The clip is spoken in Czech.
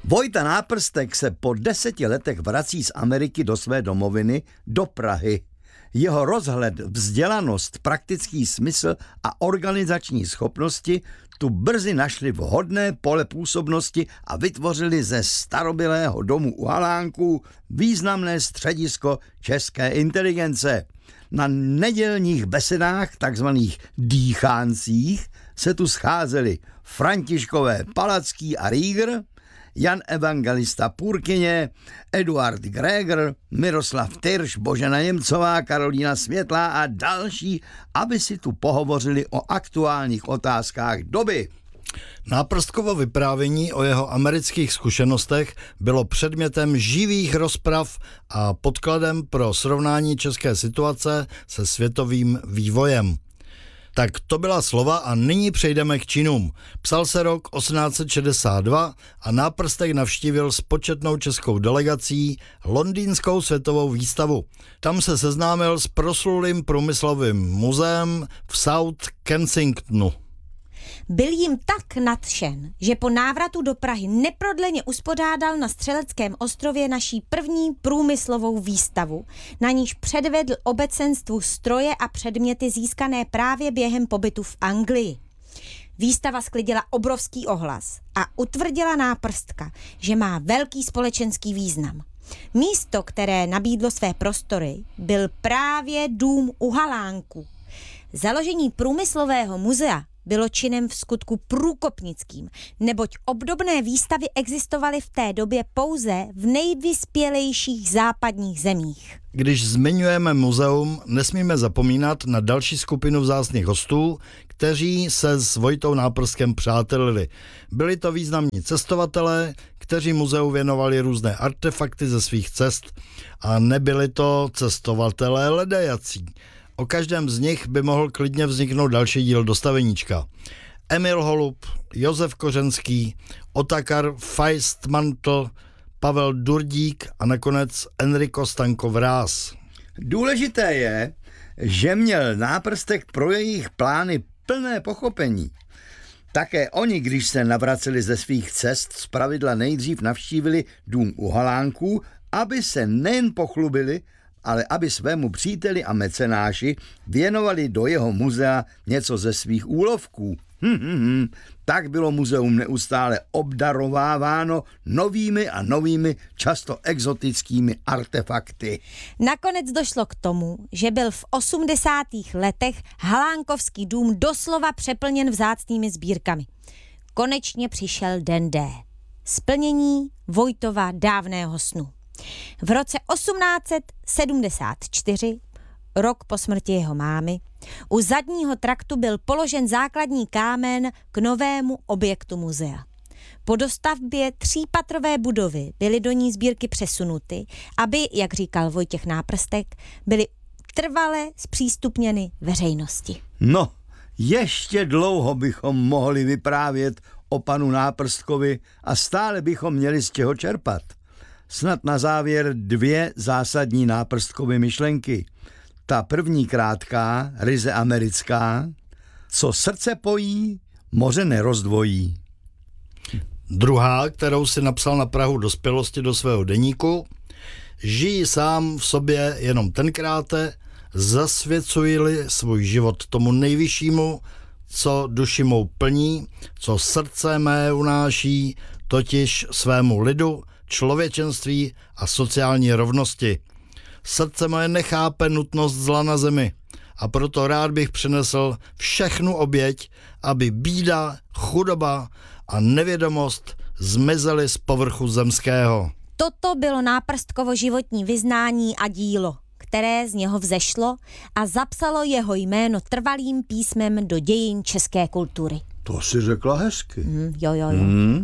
Vojta Náprstek se po 10 letech vrací z Ameriky do své domoviny, do Prahy. Jeho rozhled, vzdělanost, praktický smysl a organizační schopnosti tu brzy našli vhodné pole působnosti a vytvořili ze starobylého domu u Halánků významné středisko české inteligence. Na nedělních besedách, takzvaných dýcháncích, se tu scházeli Františkové Palacký a Rieger, Jan Evangelista Purkyně, Eduard Gregor, Miroslav Tyrš, Božena Němcová, Karolína Světlá a další, aby si tu pohovořili o aktuálních otázkách doby. Náprstkovo vyprávění o jeho amerických zkušenostech bylo předmětem živých rozprav a podkladem pro srovnání české situace se světovým vývojem. Tak to byla slova a nyní přejdeme k činům. Psal se rok 1862 a Náprstek navštívil s početnou českou delegací Londýnskou světovou výstavu. Tam se seznámil s proslulým průmyslovým muzeem v South Kensingtonu. Byl jim tak nadšen, že po návratu do Prahy neprodleně uspořádal na Střeleckém ostrově naší první průmyslovou výstavu, na níž předvedl obecenstvu stroje a předměty získané právě během pobytu v Anglii. Výstava sklidila obrovský ohlas a utvrdila Náprstka, že má velký společenský význam. Místo, které nabídlo své prostory, byl právě dům u Halánků. Založení průmyslového muzea bylo činem v skutku průkopnickým, neboť obdobné výstavy existovaly v té době pouze v nejvyspělejších západních zemích. Když zmiňujeme muzeum, nesmíme zapomínat na další skupinu vzácných hostů, kteří se s Vojtou Náprstkem přátelili. Byli to významní cestovatelé, kteří muzeu věnovali různé artefakty ze svých cest a nebyli to cestovatelé ledajací. O každém z nich by mohl klidně vzniknout další díl Dostaveníčka. Emil Holub, Josef Kořenský, Otakar Feistmantl, Pavel Durdík a nakonec Enrico Stanko Vrás. Důležité je, že měl Náprstek pro jejich plány plné pochopení. Také oni, když se navraceli ze svých cest, zpravidla nejdřív navštívili dům u Halánků, aby se nejen pochlubili, ale aby svému příteli a mecenáši věnovali do jeho muzea něco ze svých úlovků. Tak bylo muzeum neustále obdarováváno novými a novými, často exotickými artefakty. Nakonec došlo k tomu, že byl v 80. letech Halánkovský dům doslova přeplněn vzácnými sbírkami. Konečně přišel den D. Splnění Vojtova dávného snu. V roce 1874, rok po smrti jeho mámy, u zadního traktu byl položen základní kámen k novému objektu muzea. Po dostavbě 3patrové budovy byly do ní sbírky přesunuty, aby, jak říkal Vojtěch Náprstek, byly trvale zpřístupněny veřejnosti. No, ještě dlouho bychom mohli vyprávět o panu Náprstkovi a stále bychom měli z čeho čerpat. Snad na závěr 2 zásadní Náprstkovy myšlenky. Ta první krátká, ryze americká, co srdce pojí, moře nerozdvojí. Druhá, kterou si napsal na prahu dospělosti do svého deníku: žij sám v sobě jenom tenkráte, zasvěcuji-li svůj život tomu nejvyššímu, co duši mou plní, co srdce mé unáší, totiž svému lidu, člověčenství a sociální rovnosti. Srdce moje nechápe nutnost zla na zemi a proto rád bych přinesl všechnu oběť, aby bída, chudoba a nevědomost zmizely z povrchu zemského. Toto bylo Náprstkovo životní vyznání a dílo, které z něho vzešlo a zapsalo jeho jméno trvalým písmem do dějin české kultury. To si řekla hezky. Jo.